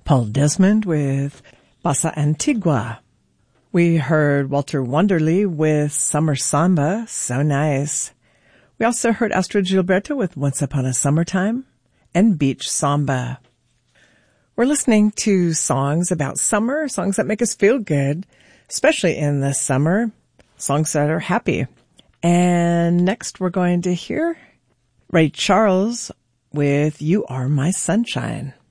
Paul Desmond with Bossa Antigua. We heard Walter Wanderley with Summer Samba, so nice. We also heard Astrid Gilberto with Once Upon a Summertime and Beach Samba. We're listening to songs about summer, songs that make us feel good, especially in the summer, songs that are happy. And next we're going to hear Ray Charles with You Are My Sunshine.